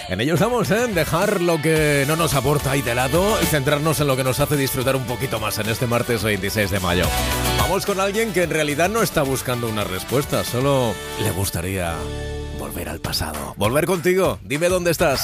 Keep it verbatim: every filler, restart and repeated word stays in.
En ello estamos, ¿eh? Dejar lo que no nos aporta ahí de lado y centrarnos en lo que nos hace disfrutar un poquito más en este martes veintiséis de mayo. Vamos con alguien que en realidad no está buscando una respuesta, solo le gustaría volver al pasado. Volver contigo, dime dónde estás.